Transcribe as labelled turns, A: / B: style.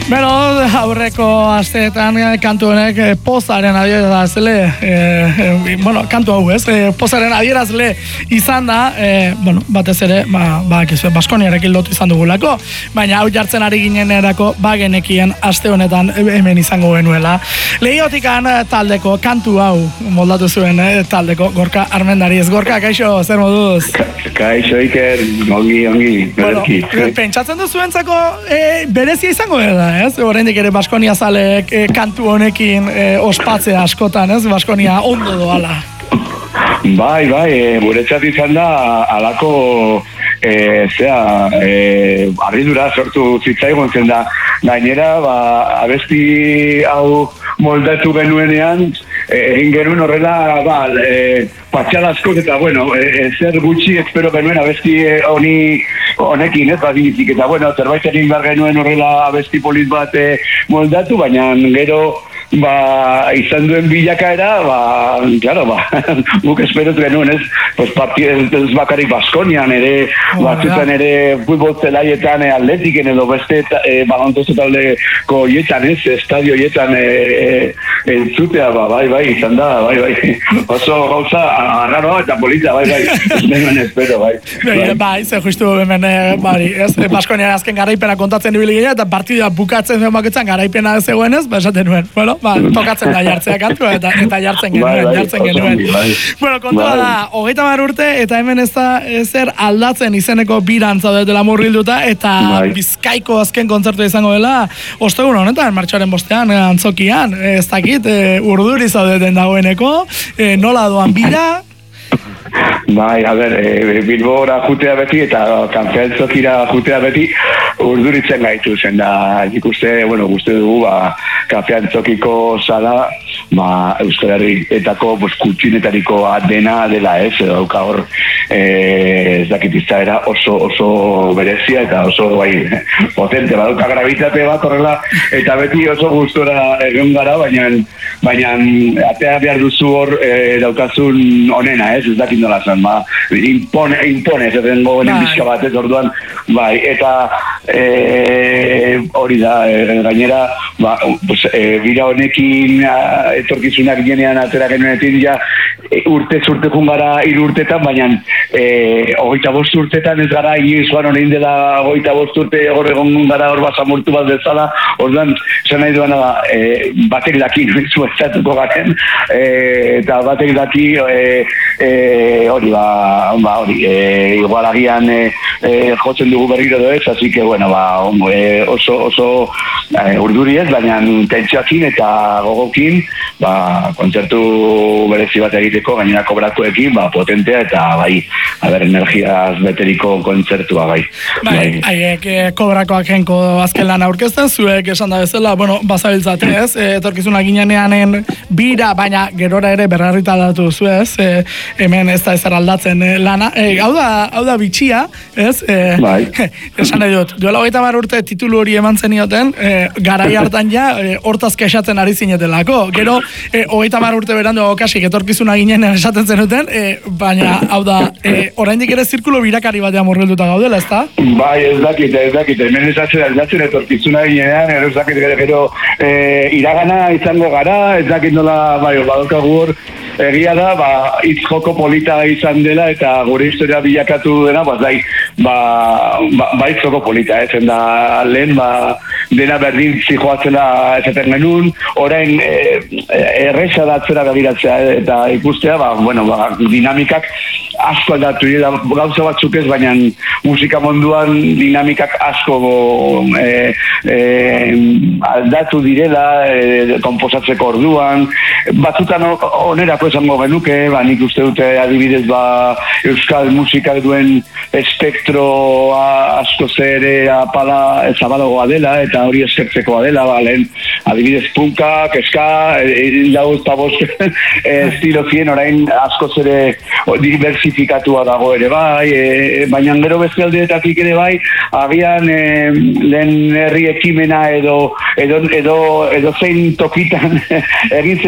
A: Beno, aurreko asteetan kantu honek pozaren adierazle, kantu hau ez, pozaren adierazle izan da, batez ere, Baskoniarekin lotu izan dugulako, baina hau jartzen ari ginenerako bagenekien aste honetan hemen izango genuela. Lehiotikan taldeko kantu hau moldatu zuen taldeko Gorka Armendariz. Gorka, kaixo, zer moduz?
B: Kaixo, Iker, ongi, berezki.
A: Pentsatzen duzuentzako berezia izango da, ez? Oraindik ere Baskonia zalek kantu honekin ospatzea askotan, ez? Baskonia ondo doala.
B: Bai, guretzat izan da alako harridura sortu zitzaigun zen da. Gainera, abesti hau moldatu genuenean, egin genuen horrela, patxada askot eta, zer gutxi espero genuen abesti honekin, ez badinizik, eta, zerbait egin behar genuen horrela abesti polit bat moldatu, baina gero, izan duen bilakaera, guk esperotu genuen, ez? Ez bakarrik Baskonian, ere, batzutan ere, futbol zelaietan, atletiken edo beste balontoso taldeko hietan, ez? Estadio hietan entzutea, bai, izan da, bai. Oso gauza, arraroa eta polita, bai. Ez nenuen espero, bai.
A: Bai, ze justu hemen, ez? Baskonian azken garaipena kontatzen ibili gina, eta partida bukatzen den baketzen garaipena zegoen ez, esaten nuen, tokatzen da jartzea kantua eta jartzen genuen. Bueno, kontua da, 30 urte eta hemen ez da zer aldatzen izeneko biran zaudetela murgilduta eta Bizkaiko azken kontzertua izango dela ostegun honetan, martxoaren 5ean Antzokian, ez dakit, urduri zaudeten dagoeneko, nola doan bira?
B: Bai, Bilbora jutea beti eta Kanpeantzokira jutea beti urduritzen gaitu zen da, ikuste, guzti dugu, Kanpeantzokiko sala, Euskal Herrietako kutxinetariko dena dela ez, edo hor, ez dakit izaera oso berezia eta oso potente, baduka gravitate bat horrela, eta beti oso gustora egon gara, baina atea behar duzu hor daukazun onena ez dakit nola zen, impone, ez dengo bizka batez orduan, eta hori da, gainera, bira honekin etorkizunak genean atera genuenetik, urte jungara 3 urtetan, baina 25 urtetan ez gara inoizuan horrein dela 25 urte hor egon gara hor basamortu bat bezala, orduan, zen nahi duena da, batek daki noizu ezatuko garen, eta batek daki hori, igual agian jotzen dugu berriro doez, así que, oso urduri ez, baina tentsioakin eta gogokin, kontzertu berezi bat egiteko, gainera kobratuekin, potentea eta energiaz beteriko kontzertua,
A: Haiek kobrakoak jenko azken lan aurkezten, zuek esan da bezala, bazabiltzate ez, etorkizuna ginenean bira, baina gerora ere berrarrita datu zu ez, hemen ez da ezer aldatzen lana, hau da bitxia, ez? Esan nahi dut, duela 30 urte titulu hori eman zenioten, garai hartan hortaz kexatzen ari zinetelako, gero 30 urte berandu okasik etorkizuna ginenean esaten zenuten, baina hau da, oraindik ere zirkulo birakari batean murgilduta gaudela, ez da?
B: Bai, ez dakit, hemen esatzen etorkizuna ginenean, ez dakit gero iragana izango gara, ez dakit nola, badaukagu hor, egia da, hitz joko polita izan dela eta gure historia bilakatu dena, hitz joko polita, ez da lehen, dena berdin zijoatzela esaten genuen, orain erresa da atzera begiratzea eta ikustea, dinamikak asko aldatu dira, gauza batzuk ez, baina musika munduan dinamikak asko aldatu direla, komposatzeko orduan, batzutan onerako esango genuke, nik uste dute adibidez euskal musikak duen espektroa asko zere zabalagoa dela eta hori eskertzekoa dela, lehen adibidez punkak, eska, lauz eta bost estilo zien orain asko zere diversifikatua dago ere baina gero beste aldeetatik ere agian lehen herri ekimena edo zein tokitan egin